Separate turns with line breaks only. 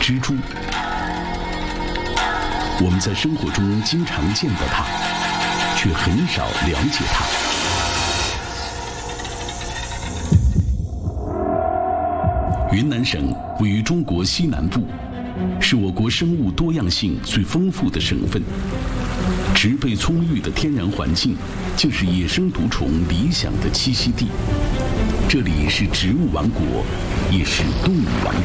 蜘蛛。我们在生活中经常见到它，却很少了解它。云南省位于中国西南部，是我国生物多样性最丰富的省份。植被葱郁的天然环境，竟是野生毒虫理想的栖息地。这里是植物王国，也是动物王国。